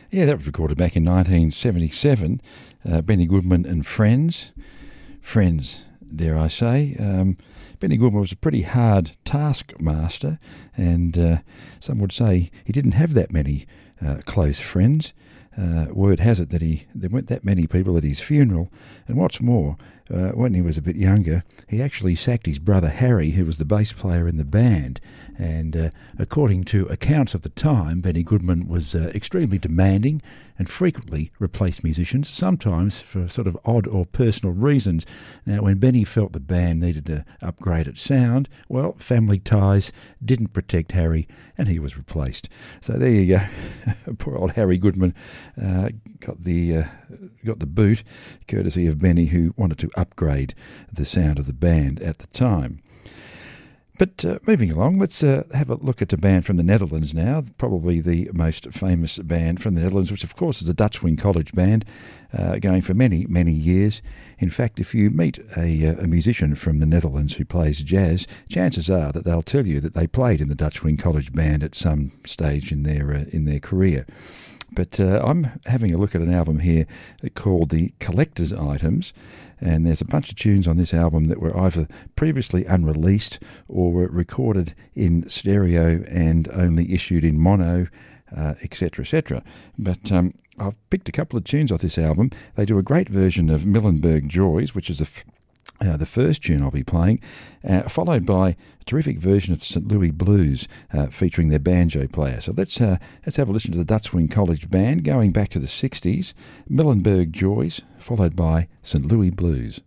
Yeah, that was recorded back in 1977. Benny Goodman and Friends. Friends, dare I say. Benny Goodman was a pretty hard taskmaster, and some would say he didn't have that many close friends. Word has it that there weren't that many people at his funeral, and what's more, when he was a bit younger, he actually sacked his brother Harry, who was the bass player in the band. And according to accounts of the time, Benny Goodman was extremely demanding and frequently replaced musicians, sometimes for sort of odd or personal reasons. Now, when Benny felt the band needed to upgrade its sound, well, family ties didn't protect Harry, and he was replaced. So there you go. Poor old Harry Goodman got the boot, courtesy of Benny, who wanted to upgrade the sound of the band at the time. But moving along, let's have a look at a band from the Netherlands now, probably the most famous band from the Netherlands, which of course is the Dutch Wing College Band, going for many, many years. In fact, if you meet a musician from the Netherlands who plays jazz, chances are that they'll tell you that they played in the Dutch Wing College Band at some stage in their career. But I'm having a look at an album here called The Collector's Items, and there's a bunch of tunes on this album that were either previously unreleased or were recorded in stereo and only issued in mono, etc., etc. But I've picked a couple of tunes off this album. They do a great version of Millenburg Joys, which is the first tune I'll be playing, followed by a terrific version of St. Louis Blues featuring their banjo player. So let's have a listen to the Dutch Wing College Band going back to the 60s, Millenburg Joys, followed by St. Louis Blues.